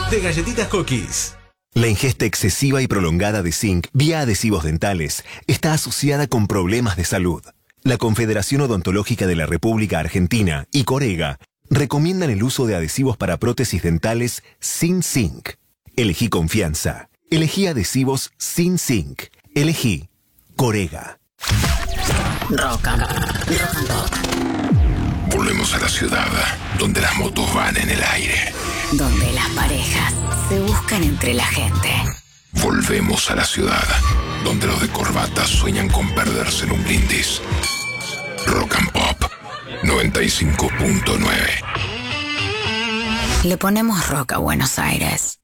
de Galletitas Cookies. La ingesta excesiva y prolongada de zinc vía adhesivos dentales está asociada con problemas de salud. La Confederación Odontológica de la República Argentina y Corega recomiendan el uso de adhesivos para prótesis dentales sin zinc. Elegí confianza. Elegí adhesivos sin zinc. Elegí Corega. Rock and Pop. Volvemos a la ciudad, donde las motos van en el aire. Donde las parejas se buscan entre la gente. Volvemos a la ciudad, donde los de corbata sueñan con perderse en un brindis. Rock and Pop 95.9. Le ponemos rock a Buenos Aires.